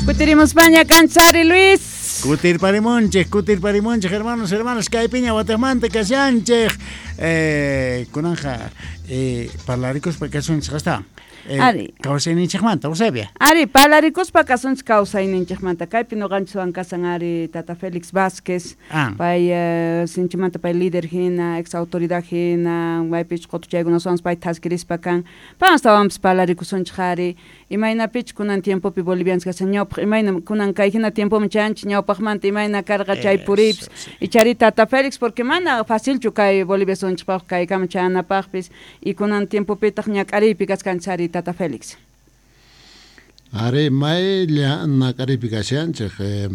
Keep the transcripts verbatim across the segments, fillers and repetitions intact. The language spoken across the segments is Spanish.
Kutiremos España, Cansari Luis. Kutir parimonche, kutir parimonche, hermanos, hermanos, Caipiña, Guatemante, Casanche, eh, Kunanja, eh, Palaricos, Pecasun, Chasta. Ari. Causa en Chigmanta, Usebia. Ari, Palaricos, Pecasun, causa en Chigmanta, Caipino Ganchuan Casanari, Tata Félix Vázquez, Pai Sinchimanta, Pai líder Hina, ex autoridad Hina, Waipich Cotuchego, Sons, Pai Tasquiris Pacan, Panstábamos Palaricos, Sonchari, Imaina Pich, Kunan tiempo, Pi Bolivians, Casanop, Imaina Kunan Caijina, tiempo, Mchanch, Ñaupachmante, Imaina Carga Chay Purips, y Charita Tata Félix, porque mana fácil Chucay, Bolivia Sonchpach, Kai Camchana Pachpis, y Kunan tiempo Petachñac Aripicas Cansari. Tata Félix. Are mai la na carificación che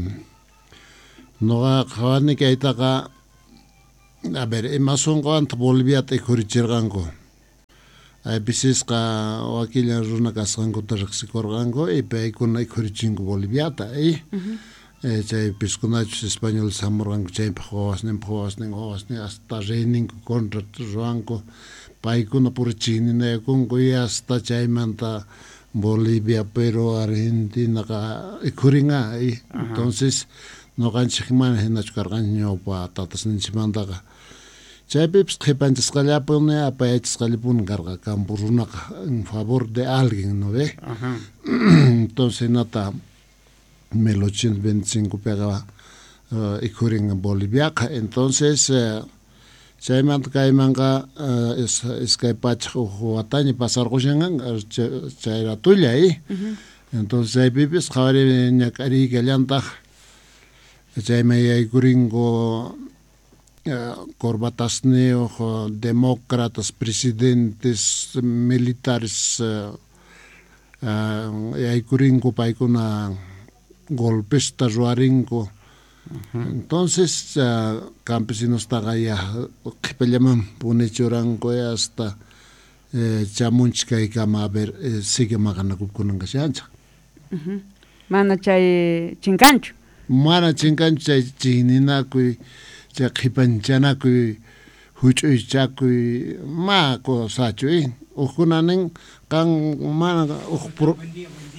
no ga khani ke itaga a ver emason go ant Bolivia te khurichirgango ai bisis ka wakila runa kasgango tarxikorgango e pe con ai khurichingo Bolivia ta e e che pisconach español samorgango che phoz nem phoz nem hoz nem hasta rening contra rango Paikuna purchini ne kungo ya hasta chaimanta Bolivia pero Argentina ka ikuringa ahí. Entonces no ganchikman henach karganyo pa tatas ninchimanda ka. Chaipips kepanches kalapone apayachis kalipun karga kampuruna en favor de alguien, ¿no ve? Entonces nata mil ochocientos veinticinco pegaba uh, ikuringa Bolivia ka. Entonces uh, Chaimant kaimanga es es que pach huatani pasar gushengan chaira tuya ahí. Entonces hay pipis khari nyakari galanta. Chaime hay gringo corbatasne o demócratas, presidentes, militares hay gringo paikuna golpista ruaringo. Entonces, uh, campesinos tagaya, que peleaban punechorango hasta eh, chamunchka y kama a ver, eh, sigue magana con un gashancha. Mana chay chincancho. Mana chincancho chay chinina kui, chay kipanchana kui, hucho kui, ma ko sacho eh. Ujunanen kan mana ujpro. Buen día, buen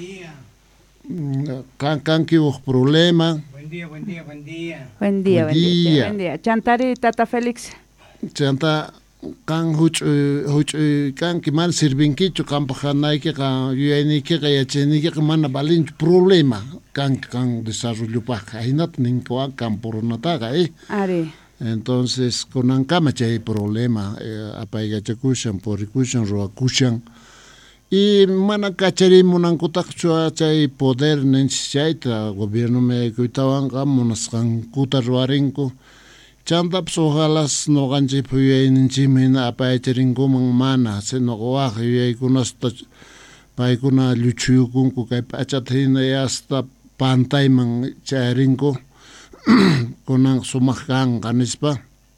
día. Kan kan ki uj problema. Buen día, buen día, buen día. Buen día, buen día. Buen día. Chantari, Tata Félix. Chanta, kan huch, huch, kan ki man sirvinkicho, kan pajanay ki, kan yueni ki, kan yacheni ki, kan man balin problema, kan kan desarrollo pa, kainat ninkoa, kan poronataga, eh. Ari. Entonces, con ancama chay problema, eh, apaiga chakushan, porikushan, roakushan, y mana cachari munankutak chua chay poder nenchichaita gobierno me kuitawan gamonaskan kuta ruarinko chandaps ojalas no ganchi puye ninchimina apaicharinko man mana se no goaj yey kunasta paikuna luchuyukunku kay pachathina hasta pantay man charinko kunan sumakan kanispa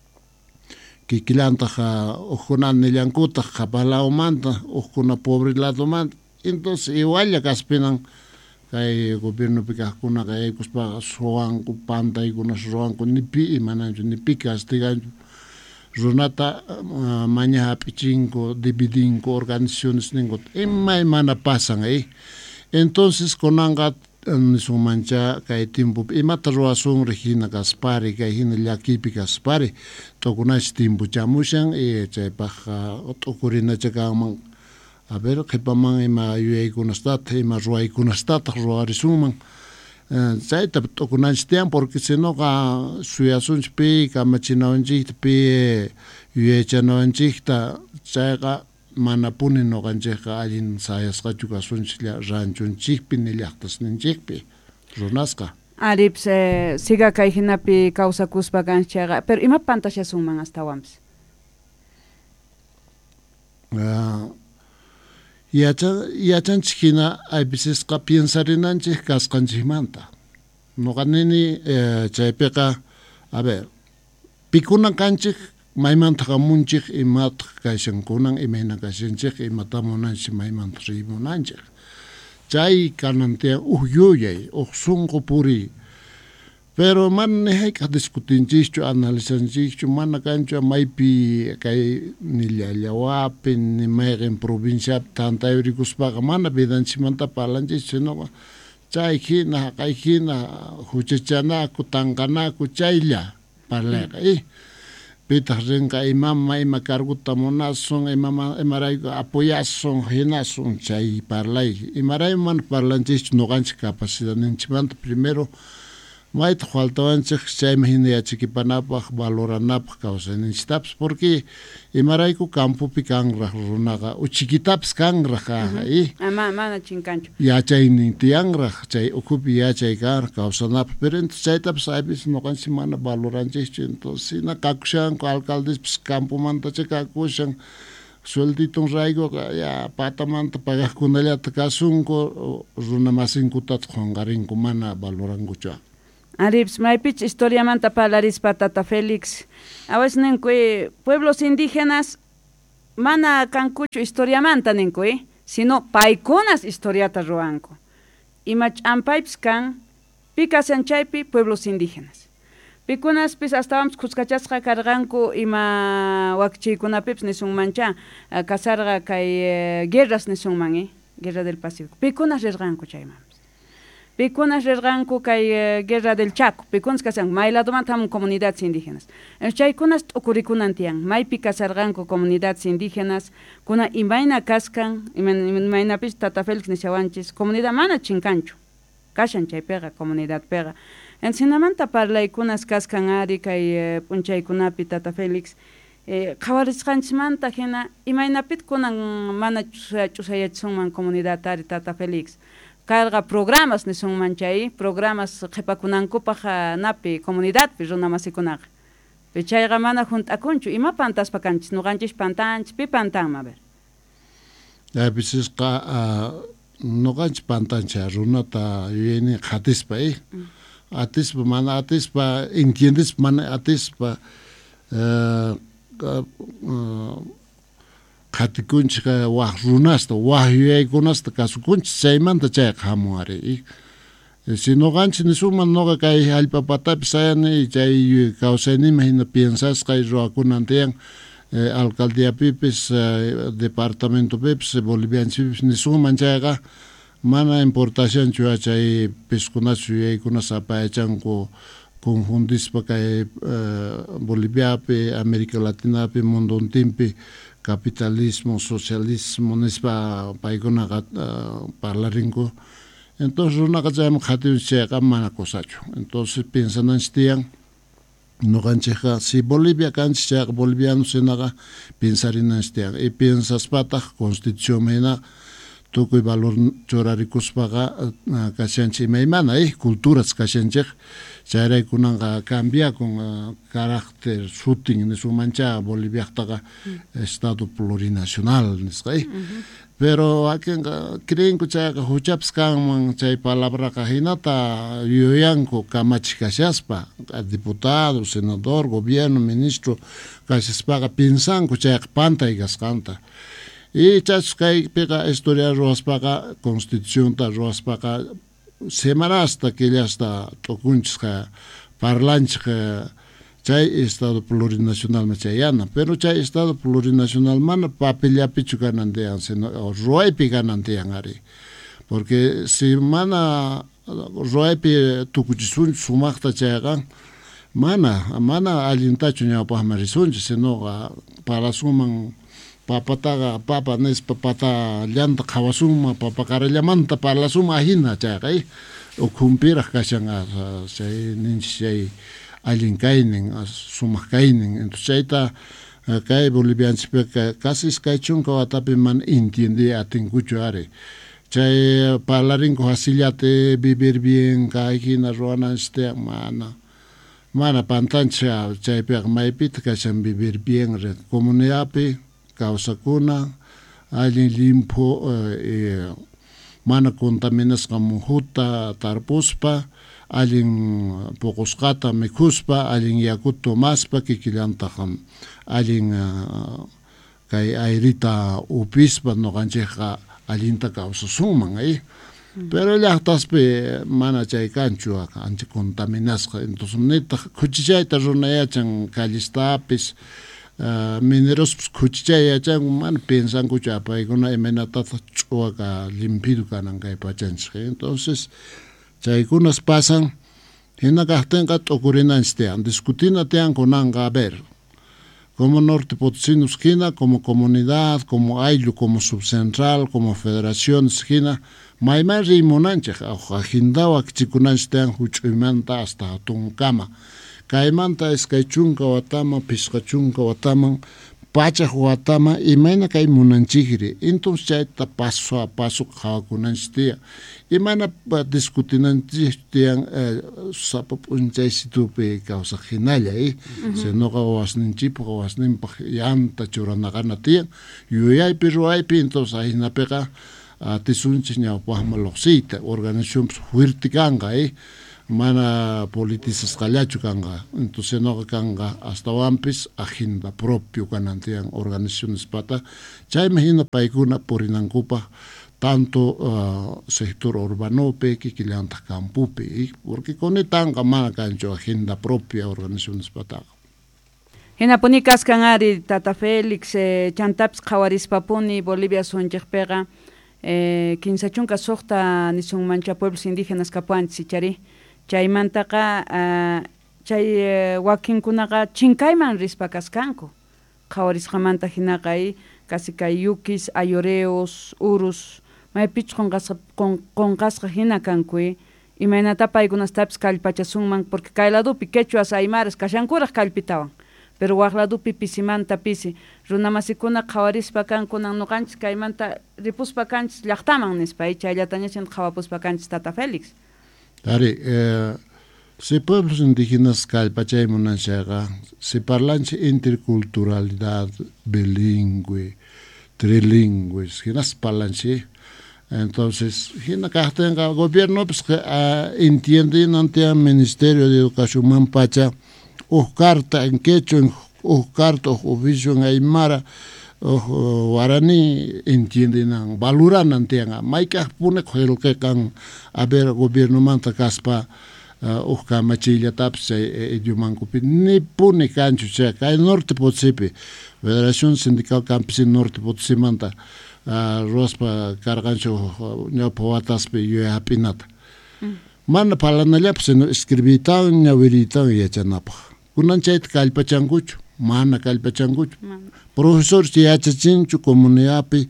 Kikilanta ja ojunan nillankuta japalao manta ojuna pobre lado manta entonces igual ya caspinan kay gobierno pikakuna kay kuspa soan ku panta y kuna soan ku nipi manan nipi castigan runata uh, maña pichinko dividinko organizaciones ningot emma mana pasan ahí entonces konanga en su mancha kay tiempo y matarroasun regina gaspari kay hina lakipi gaspari tokuna tiempo chamushan y che paja okurina chakang a ver que paman ima yue kunastat ima ruai kunastat ruarisuman zaita tokuna tiempo porque si no ga suyasun pe kamachinaonji pe yue chanaonjita chaga manapuni no ganjeja alin sayas kachuka sunchila ranchun chikpi niliaktas ninchikpi runaska Arips eh, siga kaijinapi causa kuspa ganchega pero ima pantasya suman hasta wams uh, yacha yachan chikina ay bisis ka piensarinanchik kaskanchimanta no ganini eh, chaypeka a ver pikuna kanchik Maiman takamunchik imat kaisang kunang imena kaisanchik imatamunan si maiman trimunanchik. Chay kanantea uhyuyay, uxungo puri. Pero man nehay ka diskutinchicho, analisanchicho, man nakancho maypi kay nilyalawapin, ni mayren probinsya, tantay rikuspa ka man nabidanchimanta palanchicho, no? chay hina kay hina huchichana kutangana kuchaylla parlayqa y pitaq rinqa imama ima carguta munasun imama imarayku apoyasun hinasun chay parlay imaray man parlanchik nuqanchik capacidad ninchimanta primero mayta faltawanchik chayma hina yachakipanapaq valoranapaq kawsayninchiktapas porque imarayku campopi kanraq runaqa uchikitapas kanraq y ama mana chinkanchu yachaynin tiyanraq chay ukupi yachay kanraq kawsanapaq pero entonces chaytapas aypis nuqanchik mana valoranchikchu entonces hina kakushanku alcaldespas campomantacha kakushan suelditun raykuqa ya patamanta pagaqkunallata kasunku runa masinkutata qunqarinku mana valorankuchu. Arips maypich historiamanta parlarispa Tata Félix awas ninkui pueblos indígenas mana kankuchu historiamanta ninkui sino paykunas historiata ruanku ima ch'ampaypis kan pikasan chaypi pueblos indígenas pikunaspis hastawampas kuskachasqa karqanku ima wakchiykunapipas nisunmancha kasarqa kay guerras nisunman guerra del Pacífico pikunas rirqanku chayman Picunas rirqanku kay guerra del Chaco, picunas kasan mayladomanta hamun comunidades indígenas. Chaykunas t'ukurikunan tiyan, maypi kasarqanku comunidades indígenas, kuna imayna kaskan, imaynapis Tata Félix nishawanchis, comunidad mana chinkanchu, kashan chaypega comunidad pega. Ensinamanta parlaykunas kaskan ari kay punchaykunapi Tata Félix, qawarisqanchimanta hina imaynapit kunan mana ch'usayachunman comunidad ari Tata Félix. Carga programas ni son manchay programas qhipakunankupaq napi comunidad pi runa masikunaqa pichayqa mana juntakunchu ima pantas pakanchis nuqanchis pantanchis pi pantanma ver ya bisisqa nuqanchis pantancha runata yuyayni qatispa y atispa mana atispa entiendes mana atispa qhatikunchik waq runasta waq yuyaykunasta kasukunchik chaymanta chayqa hamuwari si nuqanchik nisuman nuqa kay allpapatapis ayani chay kawsaynima hina piensasqa ruwakunan tiyan alcaldiapipis departamentopipis bolivianchipis nisuman chayqa mana importacionchu chay piskunachu yuyaykunas apayachanku confundispa kay Boliviapi América Latinapi munduntinpi capitalismo, socialismo, nispa paykunaqa parlarinku. Entonces runaqa chayman qhatiwinchayqa mana kusachu. Entonces piensananchik tiyan nuqanchikqa si Bolivia kanchik chayqa boliviano sinaqa pensarinanchik tiyan. Y pensaspataq constitución hina tukuy valor churarikuspaqa kashanchik imaymana y culturas kashanchik chayraykunanqa cambiakun carácter sutin nisumancha Boliviaqtaqa estado plurinacional nisqa pero akinqa creenku chayqa huchapas kanman chay palabraqa hinata yuyanku kamachik kashaspa diputado, senador, gobierno, ministro kashaspaqa pensanku chayqa pantay kasqanta y chaychus kaypiqa historia ruwaspaqa constitucionta ruwaspaqa semanasta killasta t'ukunchikqa parlanchik chay estado plurinacional chayana pero chay estado plurinacional mana papellapichu kanantiyan sino ruwaypi kanantiyan ari porque si mana ruwaypi tukuchisunchik sumaqta chayqa mana mana allintachu ñawpaqman risunchik sino parasuman papataqa papa nispa pata llanta qhawasunman papa qarallamanta parlasuma hina chayqa ukumpiraq kashan chay ninchik chay allin kaynin sumaq kaynin entonces chayta kay bolivianchikpiqa kasis kay chunka watapi mana entiende atinkuchu ari chay parlarinku hasillate vivir bien kay hina ruwananchik mana mana pantanchik chaypiqa maypita kashan vivir bien comunidadpi kawsakuna allin limpo eh, mana contaminasqa muhuta tarpuspa allin puqusqata mikhuspa allin yakuta tomaspa kikillantaqa allin uh, kay ayrita upispa nuqanchikqa allinta kawsasunman ay pero llaqtaspi mana chay kanchu ancha contaminasqa entonces nita kuchichayta runayachan callistapis Uh, mineros kuchichayachan mana pensankuchu apaykuna imanataq ch'uwaqa limpidu kanan kay pachanchik entonces chaykunas pasan hina kahtenqa t'ukurinanchtian discutina tian kunanqa a ver como Norte Potosinos hina como comunidad como ayllu como subcentral como federación hina mayman rimunanchik ajindawa kichikunanchtian huch'uymanta hasta hatunkama kaymanta iskay chunka watama pisqa chunka wataman pachaq watama imayna kay munanchikri entonces chayta paso a paso qhawakunanchtian imana discutinanchtian sapap'unchaysitupi kawsaq hinalla eh sinoqa wasninchipqa wasninpaq yanta churanaqana tiyan yuyaypi ruwaypi entonces ahinapiqa tisunchis ñawpaqman luqsiyta organización fuerte kanqa eh mana politicizasqallachu kanqa entonces noqa kanqa astawanpis agenda propio kanantiyan organizaciones pata chaymi hina paykuna purinankupaq tanto uh, sector urbanopi kikillantaq campupi porque kunitanqa mana kanchu agenda propia organizaciones pataqa hina puni kaskan ari Tata Felix eh, chantapis qhawarispapuni Bolivia sunchiqpiqa eh, quince chunka suqta nisunmancha pueblos indígenas kapuanchis ichari chaymantaqa uh, chay uh, wakinkunaqa chinkayman rispa kaskanku qhawarisqamanta hinaqa casi kay yukis ayoreos urus maypich qonqasqa qonqasqa hina kanku imaynata paykunastapis kallpachasunman porque kay ladupi quechuas aymaras kashankuraq kallpitawan pero waq ladupi pisimanta pisi runamasykuna qhawarispa kankunan nuqanchis kaymanta ripuspa kanchis llaqtaman nispa chayllatañachin qhawapuspa kanchis Tata Felix. Ari, eh, si pueblos indígenas kallpachaymunanchayqa si parlanchi interculturalidad bilingüe trilingüe hinas parlanchi entonces hina kahtenqa gobierno pues uh, entiende nantian Ministerio de Educación manpacha uh carta en quechua uh carta uh oficio en aymara uh guarani entienden valoran nantian maika pune khel kan a ver gobierno manta kaspa uh kamachilla tapse idiomankupi ni pune kanchu che kay Norte Potosipi Federación Sindical Campesina Norte Potosí manta Uh, rospa cargancho ña powataspi yuapinata mana palanallapis escribitan ñawiritan yachanapaq kunanchayta kallpachankuchu mana kallpachankuchu profesor yachachinchu comunidadpi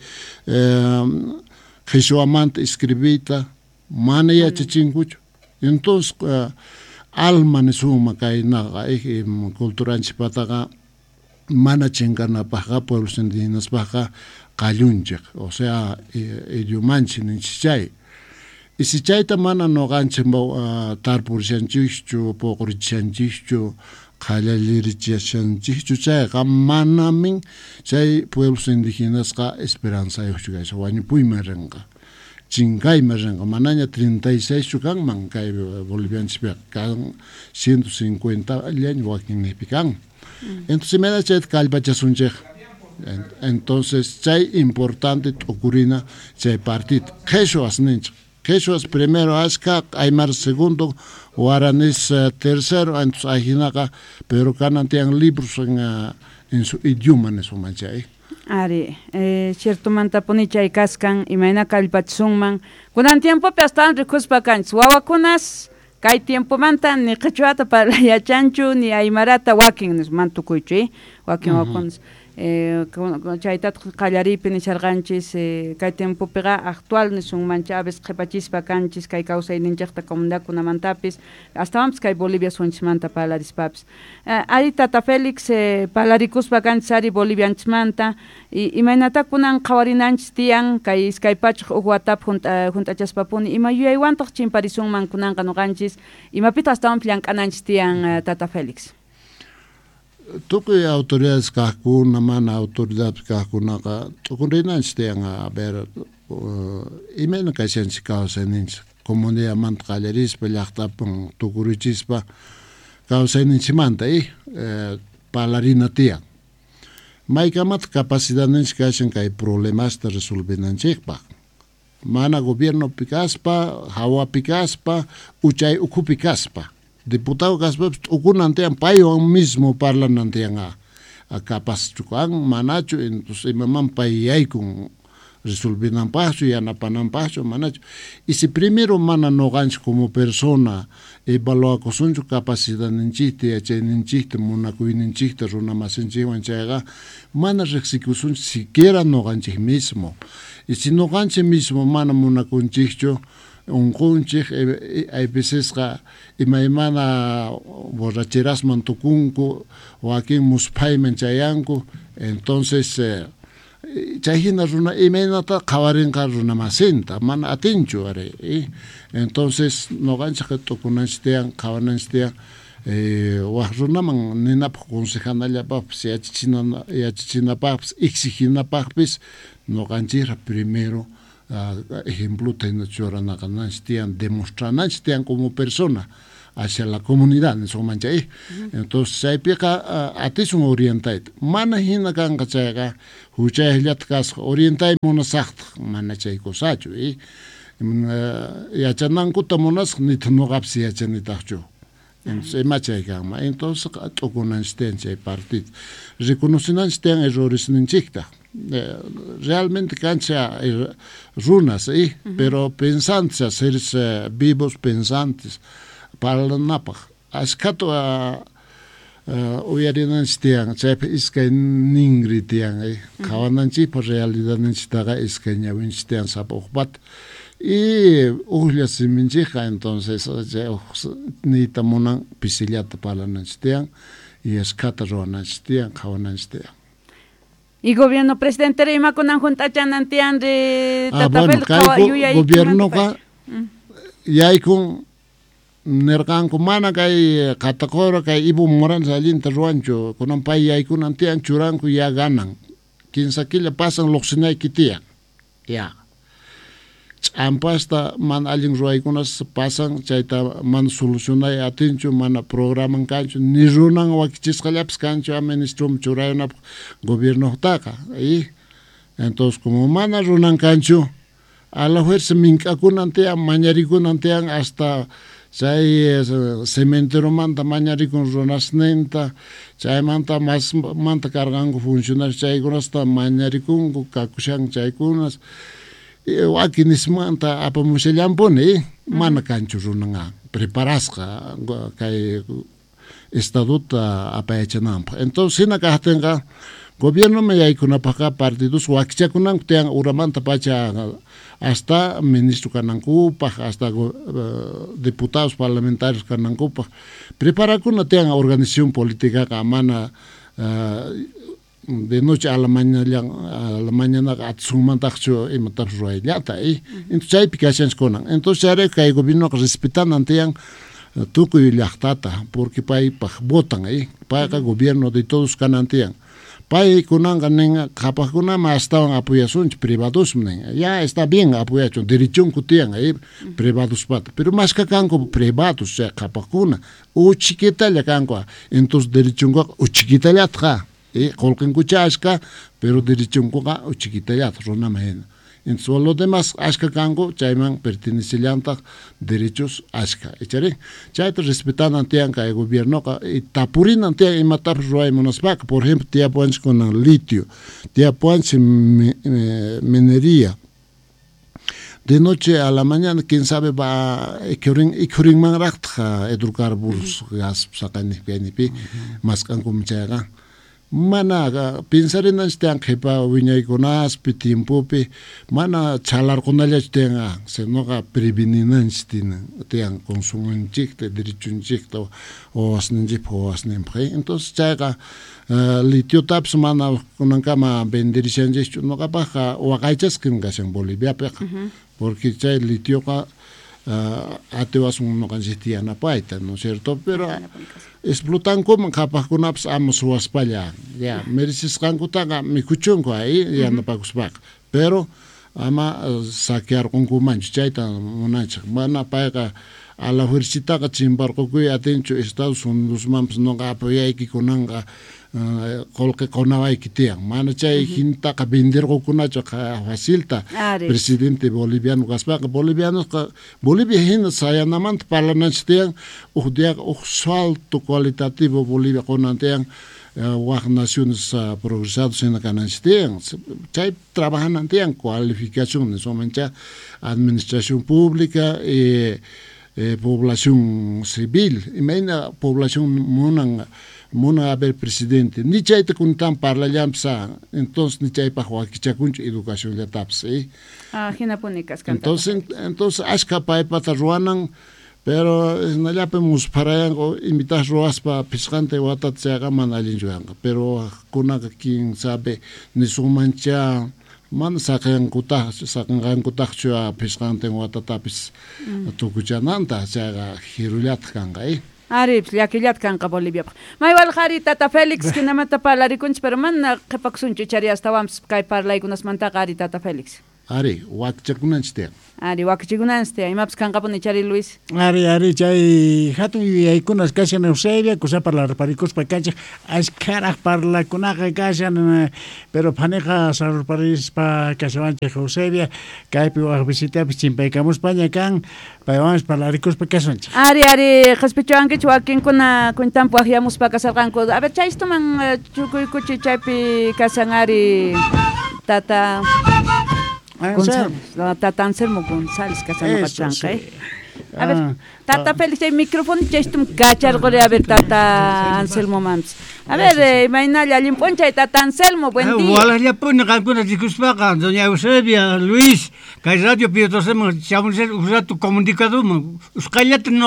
qhichwamanta escribita mana yachachinkuchu entonces uh, alma nisuma kaynaqa culturanchipataqa mana chinkanapaqqa pueblos indígenaspaqqa qallunchik o sea idiomanchi ninchay y si chayta mana noqanchik uh, tarpurishanchikchu poqurichanchikchu qallalirichanchikchu chayqa manamin chay pueblos indígenasqa esperanza yuchkaysa wañupuyman rinqa chinkayman rinqa manaña treinta y seis chu kanman kay bolivianchikpiqa kan ciento cincuenta años wakinnipi kan entonces mena chayta kallpachasunchik entonces chay importante tukurina chay partido quechuas ninch quechuas primero aska aymar segundo guaranis uh, tercero entonces ajinaqa pero kanantian libros en, uh, en su idioma neso manchay ari eh, cierto manta poni chay kaskan imayna kallpachsunman kunan tiempo hasta rikuspa kanchis wawakunas kay tiempo manta ni quechuata para yachanchu ni aymarata wakin nis mantukuychu wakin uh -huh. wakunas eh chaytat qallaripi nisharqanchis eh, kay tempopiqa actual nisunmancha aves qhipachispa kanchis kay kawsayninchikta comunidadkunamantapis astawanpis kay Bolivia sunchismanta parlarispapis eh, ari Tata Felix eh, parlarikuspa kanchis ari Bolivianchismanta imaynata kunan qhawarinanchis tiyan kay iskaypachaq uq watapi hunt'achaspapuni ima yuyaywantaq chimparisunman kunanqa nuqanchis imapita astawanpis llank'ananchis tiyan eh, Tata Felix. Tukuy autoridades kahkuna mana autoridades kahkunaqa tukurinanchtian a ver uh, imena kashanchis kawsayninchis comunidadmanta qallarispa llaqtapan tukurichispa kawsayninchimanta y eh, palarina tiyan maykamanta capacidadninchis kashan kay problemasta resolvinanchikpaq mana gobiernopi kaspa hawapi kaspa uchay ukupi kaspa diputado kaspa ukunantian paywan mismo parlanantian a, a capaz chukan manachu entonces imaman payaykun resolvinan paso y anapanan paso manacho. Y si primero mana no ganch como persona evalúa con su capacidad en chiste, en chiste, monacuin en chiste, una más en chiva en chaga, mana execución siquiera no ganch mismo. Y si no ganch mismo mana monacun chicho, un conchich, hay veces que imaimana borracheras mantucunco o aquí muspay menchayanco, entonces eh, chahina runa imenata kawarinka runa masenta man atinchu are eh? Entonces no gancha que tokunanstean kawananstean eh wa runa man ninap consejanalla paps ya chichina ya chichina paps exigina paps no ganchira primero uh, ejemplo ten chorana gananstean demostrananstean como persona hacia la comunidad en su mancha eh. Uh-huh. Entonces se pica a ti son orientado mana hina kan kachaga hucha heliat kas orientado monasacht mana chay cosacho eh. Ya chanan kuta monas ni no gapsi ya chanitacho entonces macha gama entonces tokunan sten chay partido reconocinan sten errores ninchikta realmente cancha runas eh. Uh-huh. Pero pensantes seres uh, vivos pensantes para la napa. Ascato a uyarinan stiang, chepe iskay ningri tiang eh. Kawanan chi por realidad nchitaga iskay nyawin stiang sapokbat. Y uhlia siminchika entonces ni tamunan pisiliata para nanstiang y escata roanan stiang, kawanan stiang. Y gobierno presidente Rima con Junta Chanantian de Tatabel gobierno ka ya con nerkan kumana kay katakoro kay ibu moran salin terruancho kunan pai ay kunan tian churan ku ya ganan kinsa kila pasan loksinay kitia ya ampasta man alin ruay kunas pasan chaita man solucionay atincho man programan kancho ni runan wakichis kalaps kancho administrum churayna gobierno taka y entonces como man runan kancho a la fuerza minka kunan tian mañari kunan tian hasta chay cementero manta mañari con ronas nenta chay manta mas manta cargango funcionar chay gonasta mañari con kakushang chay kunas wakinis manta apa muselam pone mana kanchu runanga preparasca kay estatuta apa echanampa entonces sina kahtenga gobierno me hay kuna paka partidos wakicha kunang tiang uramanta pacha hasta ministro Canancupa, hasta uh, diputados parlamentarios Canancupa. Prepara con una tianga organización política que amana uh, de noche a la mañana a la mañana a suman taxo y matar roellata y entonces hay picaciones con entonces haré que el gobierno respetan antean tuco y lachtata porque pai pa votan ahí para el gobierno de todos canantean pai kunang kaneng kapag kuna maestaban apoyación privados ya está bien apoyación derecho kutiang ahí privados pat pero más que kanko privados ya kapag kuna o chiquita le kanko entonces derecho ko o chiquita le atra eh kolken kuchaska pero derecho ko o chiquita le atra na men en solo demás aska kanko chayman perteneciente derechos aska echare chayto respetan ante anka el gobierno ka tapurin ante imatap roay monospak por ejemplo tia pones con litio tia pones minería de noche a la mañana quién sabe va ikuring ikuring mangrakt hidrocarburos gas sakani penipi mas kanko mchaga mana pensar en este angepa viñay conas pitimpo pe mana chalar con la tenga se no ga prevenir instin tean consumo en chicte derecho en chicte o asnji po asnempre entonces chaga litio taps mana con kama vender change no ga baja o agachas que en Bolivia pe porque chay litio ka Uh, atewas no consistía na paita, ¿no es cierto? Pero explotan como capaz con apps amos o España, ya, mereces cancutaga mi cuchunco ahí, ya no pagos back. Pero ama saquear con cumancho, chaita monacha, mana paga a la universidad que chimbarco que atencho Estados Unidos mamps no apoya y conanga kolke konawai kitiang mana chay hinta ka vender ko kuna cha facilita presidente boliviano gaspa boliviano Bolivia hin saya namant parlamentiang uhdiak uh salto kualitativo Bolivia konanteang waq naciones uh, progresados en la cananchitian chay trabajan antian cualificación somente administración pública y eh, población civil imagina población munan muna haber presidente ni chay te kuntan parla llamsa entonces ni chay pa huaquichacunch educación ya tapse ah hina punicas entonces entonces ashka pa pataruanan pero no ya podemos para invitar roas para piscante watat se haga manalin pero kuna quien sabe ni su mancha man sacan kuta sacan kuta chua piscante watat tapis tu kuchananta se haga girulat kangai Ari, ya que ya canca Bolivia. May wal khari tata Felix que na mata palari kunch pero man qepaksun chichari hasta wams kai parlay kunas manta qari tata Felix. Ari, wakchakunanchte. Ari, wakchakunanchte. Imaps canca poni chari Luis. Ari, ari, chay hatu y kunas kashan Eusebia, cosa para la paricos pa cancha, as cara para la kunaga kashan pero paneja sar paris pa kashanche Eusebia, kai pi wa visita chimpa kamus España kan, pa vamos para la ricos pa kashanche. Ari, ari, khaspechuan que chuakin kuna kuntan po ahiamus pa kasargan ko. A ver, chay esto man chukuy kuchi chay pi kasangari tata González, Tata Anselmo González, Casano Pachanca, ¿eh? A ver, Tata Félix, el micrófono ya está un cachar, a ver, Tata Anselmo Mams. A ver, Mainaya, Limponcha y Tata Anselmo, buen día. Hola, ya pone algunas disculpas, doña Eusebia, Luis, que hay radio, pero todos hemos usado tu comunicador, Uscayat no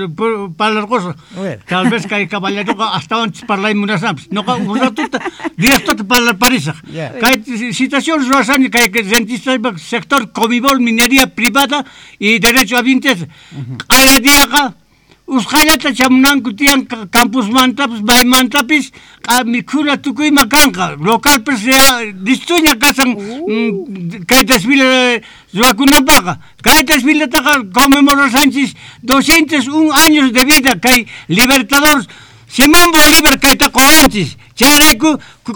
para las cosas. Tal vez que hay caballero hasta antes para la inmunización, no usado directo para la Parisa. Que hay situaciones que hay que sentir sector comibol, minería privada y derecho a vintes. A la diaga, Uscayata chamunan kutian campus mantapis, bay mantapis, mikura tukui makanka, local presea, distuña casan, que desfile Zuacunapaca, que desfile taca conmemora Sánchez doscientos uno años de vida, que hay libertadores, Simón Bolívar que está colanchis, chareku,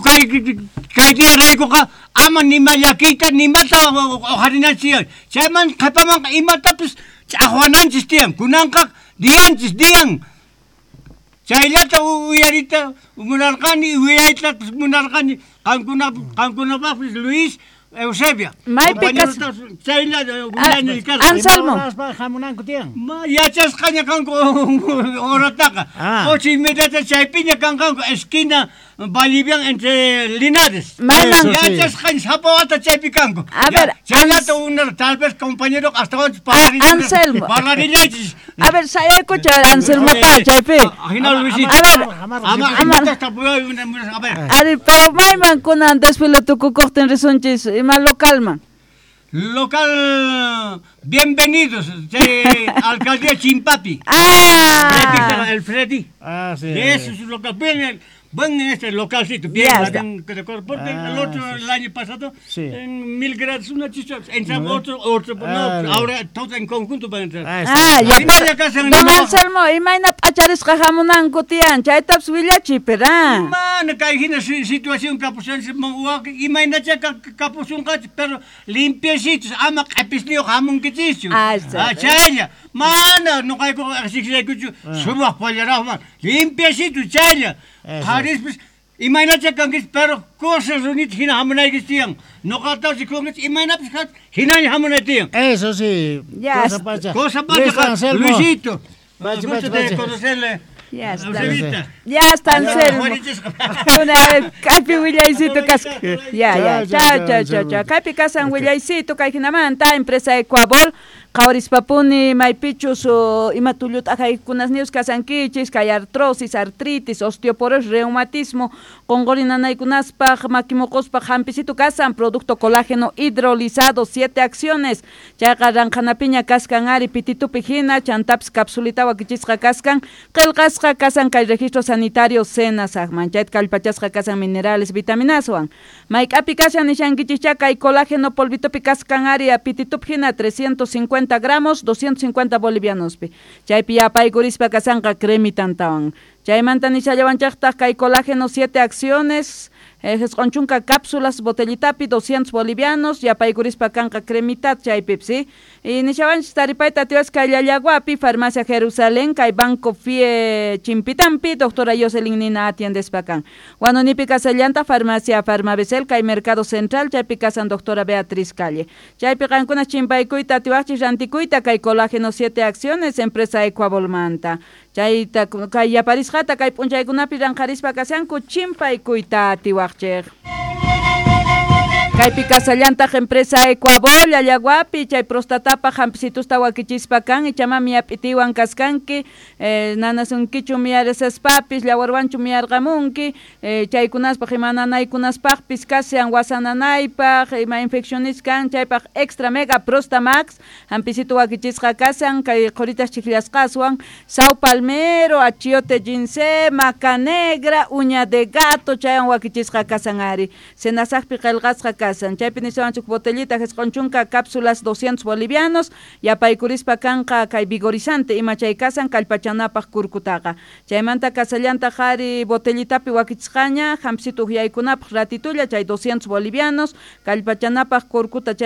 que día reiko ka, aman ni mayaquita ni mata ojarinachi, chaman kapaman y matapis, chajuananchis tian, kunanka, dianchis dian. Chailata uyarita, munarkani, uyarita, munarkani, kankuna, kankuna papis, Luis, Eusebia. Mai pecas. Anselmo. Ma ya chascaña canco orataca. Ocho y media chaipiña canco esquina Bolivian entre Linares. Ya chascaña zapata chaipicanco. A ver, Chailata una tal vez compañero hasta once para Anselmo. Para Linares. A ver, saya escucha Anselmo pa chaipi. A ver, a ver. Ari, pero mai man con antes filo tu corten resonchis. Más local, man. Local, bienvenidos, de alcaldía Chimpapi. Ah, el Freddy. Ah, sí. Eso es local. Bien, buen en este localcito. Bien, que porque ah, el otro, sí, el año pasado, sí, en mil grados, una chicha. En otro, otro, ah, no, ahora todo en conjunto para entrar. Ah, ah ya, pero, don Anselmo, imagina pachares cajamunan cotian, ya está subilia chipera. Man, que hay una situación capuchón, imagina que capuchón, pero limpiecitos, ama capisnio jamun que chicho. Ah, sí. Ah, chaya. Man, no hay así que se escucha, subo a pollar, man. Limpiecitos, chaya. Haris, imagínate que pero cosas unidas hina hamunay gistiang. No kata si kongres imagínate que hina hamunay tiang. Eso sí. Ya. Cosa pacha. Cosa pacha. Luisito. Bacha, bacha, bacha. conocerle. Ya está. Ya está, Anselmo. Una caipi Willaycito casca. Ya, ya. Chao, chao, chao, chao. Caipi casan Willaycito, caijinamanta, empresa Ecuabol. Kauris papuni maipichus imatullut ajay kunas nius kasankichis kay artrosis, artritis, osteoporosis, reumatismo, congorinanay kunaspaj, makimocospaj, hampisitu kasan, producto colágeno hidrolizado, siete acciones, chaga ranjanapiña kaskan ari pititupi hina, chantaps capsulita wakichisqa kaskan, qelqasqa kasan kay registro sanitario senasaj, manchait kalpachasqa kasan minerales, vitaminaswan, maikapi kasan nishankichicha kay colágeno polvitopi kaskan ari pititupi hina, trescientos cincuenta gramos, doscientos cincuenta bolivianos. Chaypi ya pay kurispa kasanqa cremi tantawan. chaymanta nishallawanchaqta kay colágeno siete acciones, Hesqonchunka cápsulas botellitapi doscientos bolivianos, yapaykurispa kanqa cremitat chaypipsi. Y nishawanchis taripayta tiwasqa Llallaguapi, farmacia Jerusalén, kay Banco Fie Chimpitampi, doctora Jocelyn Nina atiendespa kan. Wanunipi kasallanta farmacia Farmabesel, kay Mercado Central, chaypi kasan doctora Beatriz Calle. Chaypi qankuna chimpaykuyta tiwaqchis rantikuyta kay colágeno siete acciones, empresa Ecuavolmanta. Chayta kay yaparisqata kay p'unchaykunapi ranqarispa kasanku chimpaykuyta tiwaqchik. Kaypi kasallantaq empresa Ecuabol, Llallaguapi, chay prostatapa hampsitusta wakichispa kan, ichamami apitiwan kaskanki, eh, nanasunkichu miyarisespapis, llawarwanchu miyarqamunki, eh, chaykunaspa imananaykunaspaqpis kasian wasananaypaq, ima infecciones kan, chaypaq extra mega prostamax, hampisitu wakichisqa kasan, kay qoritas chiklasqaswan, sao palmero, achiote ginseng, maca negra, uña de gato, chayan wakichisqa kasan ari. Senasaqpi qelqasqa chaypi nishawanchuk botellita Hesqonchunka cápsulas doscientos bolivianos, yapaykurispa kanqa kay vigorizante ima chay kasan kallpachanapaq kurkutaqa. Chaymanta kasallanta qhari botellitapi wakichisqaña, hampsituq yaykunapaq ratitulla chay doscientos bolivianos, kallpachanapaq kurkuta chay